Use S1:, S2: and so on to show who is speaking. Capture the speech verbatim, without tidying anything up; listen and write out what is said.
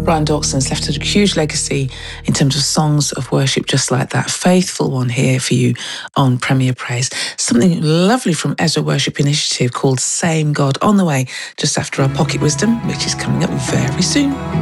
S1: Brian Dawson's left a huge legacy in terms of songs of worship just like that. Faithful one here for you on Premier Praise. Something lovely from Ezra Worship Initiative called Same God on the way just after our Pocket Wisdom, which is coming up very soon.